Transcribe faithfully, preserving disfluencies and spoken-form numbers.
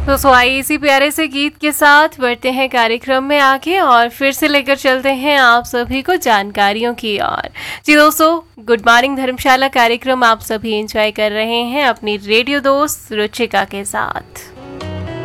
तो सो आइए इसी प्यारे से गीत के साथ बढ़ते हैं कार्यक्रम में आगे और फिर से लेकर चलते हैं आप सभी को जानकारियों की ओर। जी दोस्तों, गुड मॉर्निंग धर्मशाला कार्यक्रम आप सभी एंजॉय कर रहे हैं अपनी रेडियो दोस्त रुचिका के साथ।